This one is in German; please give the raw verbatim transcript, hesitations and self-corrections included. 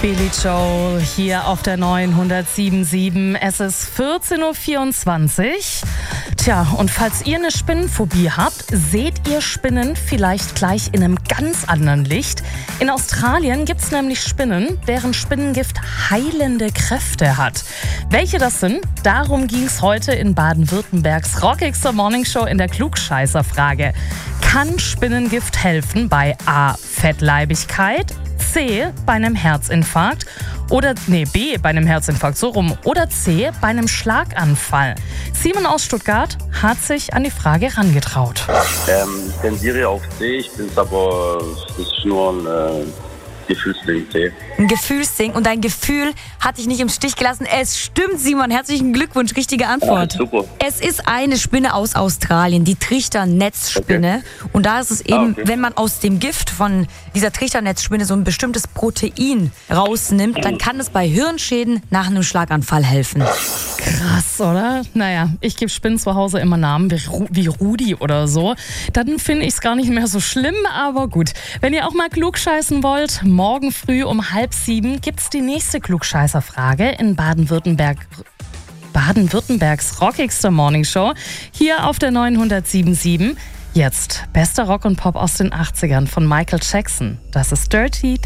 Billy Joel hier auf der neunhundertsieben Komma sieben. Es ist vierzehn Uhr vierundzwanzig. Tja, und falls ihr eine Spinnenphobie habt, seht ihr Spinnen vielleicht gleich in einem ganz anderen Licht. In Australien gibt es nämlich Spinnen, deren Spinnengift heilende Kräfte hat. Welche das sind, darum ging es heute in Baden-Württembergs rockigster Morningshow in der Klugscheißer-Frage. Kann Spinnengift helfen bei A. Fettleibigkeit, C. bei einem Herzinfarkt oder nee, B. bei einem Herzinfarkt, so rum, oder C. bei einem Schlaganfall? Simon aus Stuttgart hat sich an die Frage herangetraut. Ähm, ich tendiere auf C, ich bin es aber, das ist nur ein äh, Gefühlsding, C. Ein Gefühlsding, und dein Gefühl hat dich nicht im Stich gelassen. Es stimmt, Simon, herzlichen Glückwunsch, richtige Antwort. Ja, super. Es ist eine Spinne aus Australien, die Trichternetzspinne. Okay. Und da ist es eben, ah, okay. wenn man aus dem Gift von dieser Trichternetzspinne so ein bestimmtes Protein rausnimmt, dann kann es bei Hirnschäden nach einem Schlaganfall helfen. Krass, oder? Naja, ich gebe Spinnen zu Hause immer Namen wie, Ru- wie Rudi oder so. Dann finde ich es gar nicht mehr so schlimm, aber gut. Wenn ihr auch mal klugscheißen wollt, morgen früh um halb sieben gibt es die nächste Klugscheißer-Frage in Baden-Württemberg. Baden-Württembergs rockigster Morningshow hier auf der neunhundertsieben Komma sieben. Jetzt bester Rock und Pop aus den achtzigern von Michael Jackson. Das ist Dirty